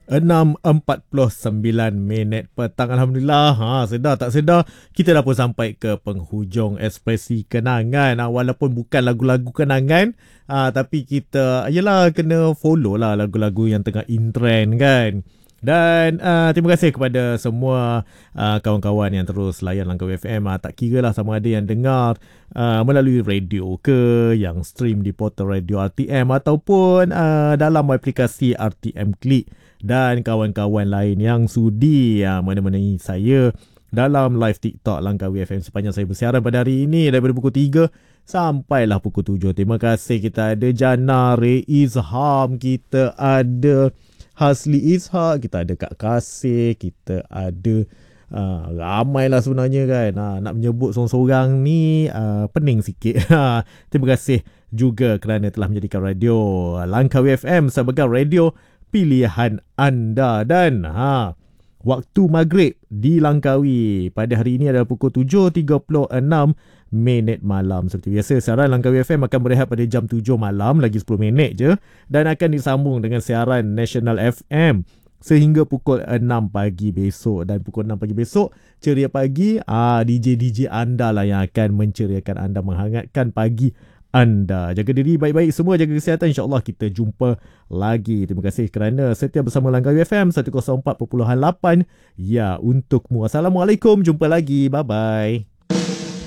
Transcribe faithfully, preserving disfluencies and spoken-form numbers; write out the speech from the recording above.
enam empat puluh sembilan minit petang. Alhamdulillah. Ha, sedar tak sedar kita dah pun sampai ke penghujung Ekspresi Kenangan. Ha, walaupun bukan lagu-lagu kenangan, ha, tapi kita yelah kena follow lah lagu-lagu yang tengah in trend kan. Dan uh, terima kasih kepada semua uh, kawan-kawan yang terus layan Langkawi F M. Uh, tak kira lah sama ada yang dengar uh, melalui radio ke, yang stream di portal radio R T M ataupun uh, dalam aplikasi R T M Click, dan kawan-kawan lain yang sudi uh, menemani saya dalam live TikTok Langkawi F M sepanjang saya bersiaran pada hari ini daripada pukul tiga sampailah pukul tujuh. Terima kasih. Kita ada Jana Ray Izham, kita ada Hasli Ishak, kita ada Kak Kasih, kita ada uh, ramai lah sebenarnya kan. Uh, nak menyebut seorang-seorang ni uh, pening sikit. Terima kasih juga kerana telah menjadikan radio Langkawi F M sebagai radio pilihan anda. Dan ha, waktu maghrib di Langkawi pada hari ini adalah pukul tujuh tiga puluh enam minit malam. Seperti biasa, siaran Langkawi F M akan berehat pada jam tujuh malam, lagi sepuluh minit je, dan akan disambung dengan siaran National F M sehingga pukul enam pagi besok. Dan pukul enam pagi besok, ceria pagi, ah, D J D J anda lah yang akan menceriakan anda, menghangatkan pagi anda. Jaga diri baik-baik semua, jaga kesihatan. InsyaAllah kita jumpa lagi. Terima kasih kerana setia bersama Langkawi F M seratus empat perpuluhan lapan. Ya, untukmu. Assalamualaikum, jumpa lagi. Bye-bye.